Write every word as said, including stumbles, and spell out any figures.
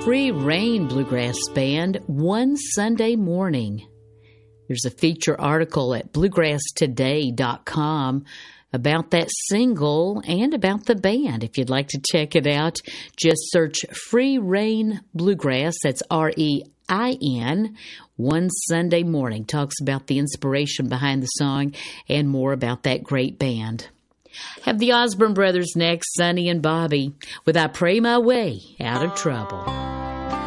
Free Reign Bluegrass Band, One Sunday Morning. There's a feature article at bluegrass today dot com about that single and about the band. If you'd like to check it out, just search Free Reign Bluegrass. That's R E I N. One Sunday Morning talks about the inspiration behind the song and more about that great band. Have the Osborne Brothers next, Sonny and Bobby, with I Pray My Way Out of Trouble.